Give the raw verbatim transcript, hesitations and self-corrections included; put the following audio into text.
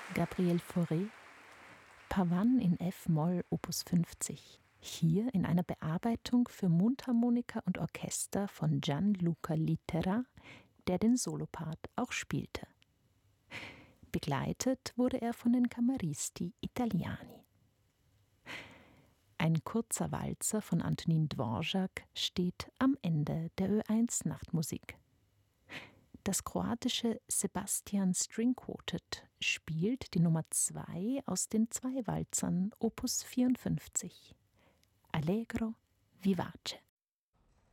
Gabriel Fauré, Pavan in F-Moll Opus fünfzig, hier in einer Bearbeitung für Mundharmonika und Orchester von Gianluca Litera, der den Solopart auch spielte. Begleitet wurde er von den Cameristi Italiani. Ein kurzer Walzer von Antonin Dvorak steht am Ende der Ö eins Nachtmusik. Das kroatische Sebastian String Quartet spielt die Nummer zwei aus den zwei Walzern Opus vierundfünfzig, Allegro vivace.